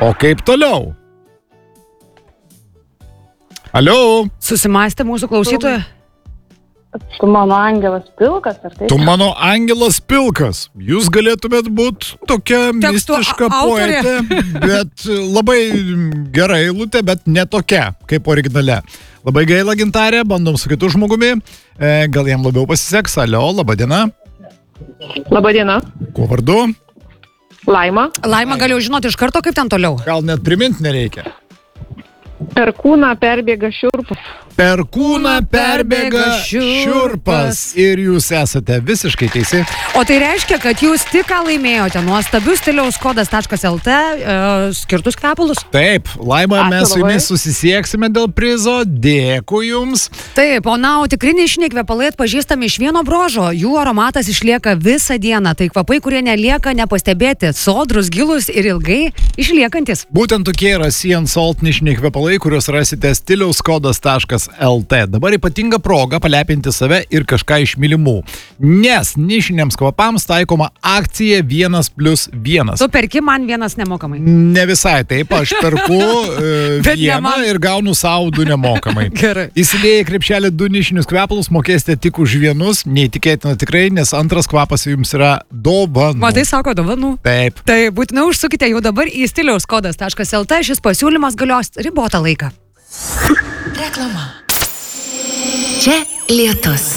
O kaip toliau? Alio? Susimąstė mūsų klausytoja. Tu mano angelas pilkas, ar taip? Tu mano angelas pilkas. Jūs galėtumėt būti tokia Tekstų mistiška autorė. poetė, bet labai gera eilutė, bet ne tokia, kaip originale. Labai gaila, Gintarė, bandom su kitu žmogumi. Gal jam labiau pasiseks. Alio, laba diena. Labadiena. Kuo vardu? Laima. Laima, galiu žinoti iš karto, kaip ten toliau. Gal net priminti nereikia. Per kūną perbėga šiurpas. Per kūną perbėga šiurpas. Ir jūs esate visiškai teisi. O tai reiškia, kad jūs tik ką laimėjote nuostabius stiliaus kodas.lt skirtus kvepalus. Taip, Laima, Ačiū mes su labai. jumis susisieksime dėl prizo. Dėkui jums. Taip, o tikri nišiniai kvepalai atpažįstami iš vieno brožo. Jų aromatas išlieka visą dieną. Tai kvapai, kurie nelieka nepastebėti. Sodrus, gilus ir ilgai išliekantis. Būtent tokie yra Sea & Salt nišiniai kvepalai, kuriuos rasite stiliaus kodas.lt. Dabar ypatinga proga palepinti save ir kažką iš mylimų. Nes nišiniams kvapams taikoma akcija 1+1. Tu perki man vienas nemokamai. Ne visai taip, aš perku Bet ne vieną man. ir gaunu savo 2 nemokamai. Gerai. Įsidėję į krepšelį 2 nišinius kvepalus, mokėsite tik už vienus, neįtikėtina tikrai, nes antras kvapas jums yra dovanų. Matai, sako, dovanų. Taip. Tai būtinai užsukite jau dabar į stiliaus kodas.lt. Šis pasiūlymas galios ribotą laiką. Reklama. Čia Lietus.